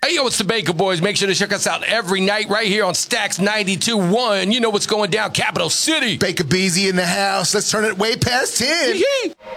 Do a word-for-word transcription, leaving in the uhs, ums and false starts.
Hey, yo, it's the Baker Boys. Make sure to check us out every night right here on Stacks ninety-two point one. You know what's going down, Capital City. Baker Beezy in the house. Let's turn it way past ten. Yee-hee.